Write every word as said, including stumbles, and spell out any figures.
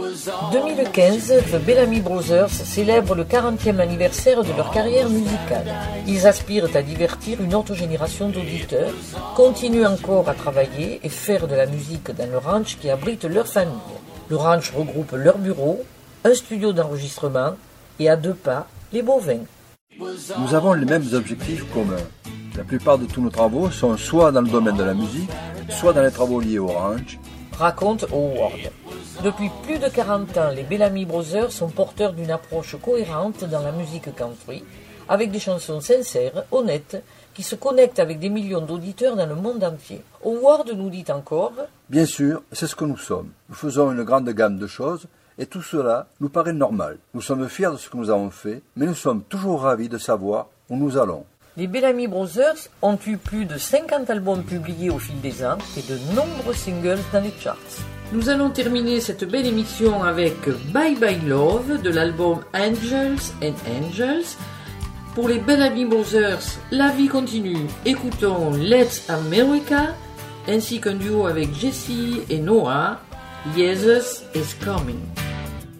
deux mille quinze, The Bellamy Brothers célèbrent le quarantième anniversaire de leur carrière musicale. Ils aspirent à divertir une autre génération d'auditeurs, continuent encore à travailler et faire de la musique dans le ranch qui abrite leur famille. Le ranch regroupe leurs bureaux, un studio d'enregistrement et à deux pas, les Bovins. Nous avons les mêmes objectifs communs. La plupart de tous nos travaux sont soit dans le domaine de la musique, soit dans les travaux liés au ranch, raconte Howard. Depuis plus de quarante ans, les Bellamy Brothers sont porteurs d'une approche cohérente dans la musique country, avec des chansons sincères, honnêtes, qui se connectent avec des millions d'auditeurs dans le monde entier. Howard nous dit encore « Bien sûr, c'est ce que nous sommes. Nous faisons une grande gamme de choses, et tout cela nous paraît normal. Nous sommes fiers de ce que nous avons fait, mais nous sommes toujours ravis de savoir où nous allons. » Les Bellamy Brothers ont eu plus de cinquante albums publiés au fil des ans et de nombreux singles dans les charts. Nous allons terminer cette belle émission avec Bye Bye Love de l'album Angels and Angels. Pour les Bellamy Brothers, la vie continue. Écoutons Let's America ainsi qu'un duo avec Jessie et Noah, Jesus is Coming.